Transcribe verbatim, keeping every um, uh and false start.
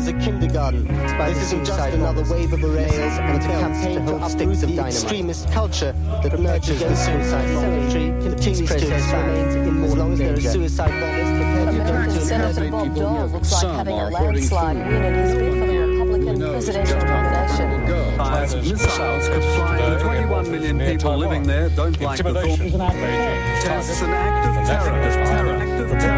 a kindergarten. This isn't just another wave of arrests and a campaign to uproot the extremist culture that nurtures the suicide bomb. The peace process remains in as long as there are suicide bombers prepared to go American to Senator Bob Dole looks like having a landslide win in his bid for the Republican presidential nomination. Missiles could fly, and twenty-one million people living there don't like the thought. Tests an act of terror. Terror. Act of terror.